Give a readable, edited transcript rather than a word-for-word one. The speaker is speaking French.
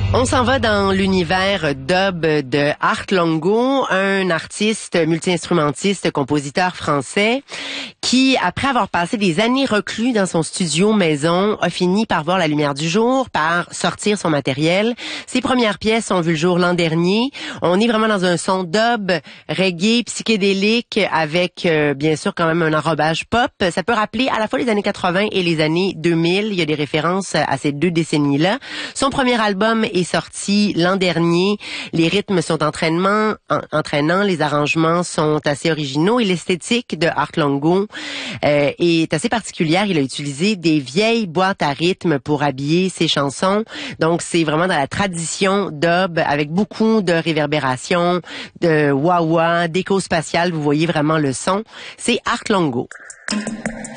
On s'en va dans l'univers dub de Art Longo, un artiste multi-instrumentiste, compositeur français qui, après avoir passé des années reclus dans son studio maison, a fini par voir la lumière du jour, par sortir son matériel. Ses premières pièces ont vu le jour l'an dernier. On est vraiment dans un son dub, reggae, psychédélique, avec bien sûr quand même un enrobage pop. Ça peut rappeler à la fois les années 80 et les années 2000. Il y a des références à ces deux décennies-là. Son premier album est sorti l'an dernier. Les rythmes sont entraînants, les arrangements sont assez originaux et l'esthétique de Art Longo est assez particulière. Il a utilisé des vieilles boîtes à rythme pour habiller ses chansons. Donc, c'est vraiment dans la tradition dub avec beaucoup de réverbération, de wah-wah, d'écho spatial. Vous voyez vraiment le son. C'est Art Longo.